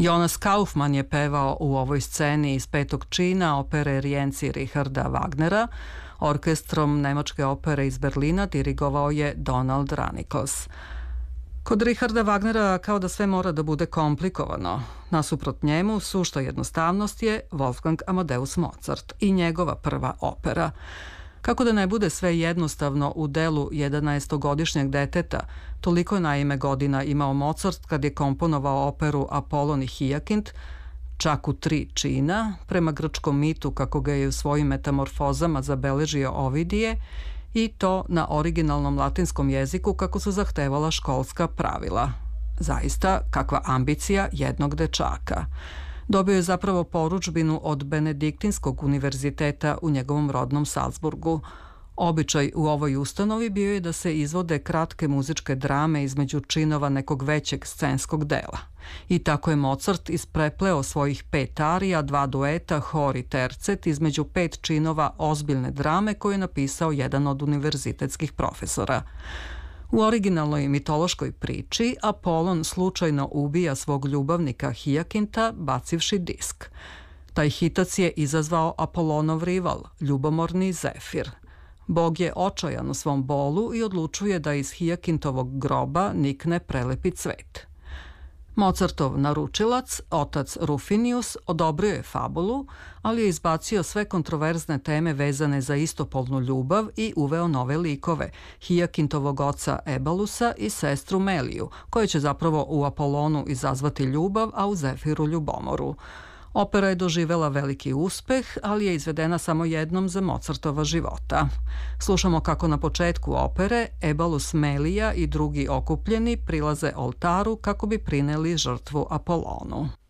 Jonas Kaufmann je pevao u ovoj sceni iz petog čina opere Rienzi Richarda Wagnera. Orkestrom Nemačke opere iz Berlina dirigovao je Donald Ranikos. Kod Richarda Wagnera kao da sve mora da bude komplikovano. Nasuprot njemu, sušta jednostavnost je Wolfgang Amadeus Mozart i njegova prva opera. Kako da ne bude sve jednostavno u delu 11-godišnjeg deteta, toliko je naime godina imao Mozart kad je komponovao operu Apollon i Hijekint, čak u 3 čina, prema grčkom mitu kako ga je u svojim metamorfozama zabeležio Ovidije, i to na originalnom latinskom jeziku kako su zahtevala školska pravila. Zaista, kakva ambicija jednog dečaka. Dobio je zapravo poručbinu od Benediktinskog univerziteta u njegovom rodnom Salzburgu. Običaj u ovoj ustanovi bio je da se izvode kratke muzičke drame između činova nekog većeg scenskog dela. I tako je Mozart isprepleo svojih 5 arija, 2 dueta, hor i tercet između 5 činova ozbiljne drame koju je napisao jedan od univerzitetskih profesora. U originalnoj mitološkoj priči Apollon slučajno ubija svog ljubavnika Hijakinta bacivši disk. Taj hitac je izazvao Apollonov rival, ljubomorni Zefir. Bog je očajan u svom bolu i odlučuje da iz Hijakintovog groba nikne prelepi cvet. Mozartov naručilac, otac Rufinius, odobrio je fabulu, ali je izbacio sve kontroverzne teme vezane za istopolnu ljubav i uveo nove likove, Hijakintovog oca Ebalusa i sestru Meliju, koje će zapravo u Apollonu izazvati ljubav, a u Zefiru ljubomoru. Opera je doživela veliki uspeh, ali je izvedena samo jednom za Mozartova života. Slušamo kako na početku opere Ebalus, Melija i drugi okupljeni prilaze oltaru kako bi prineli žrtvu Apollonu.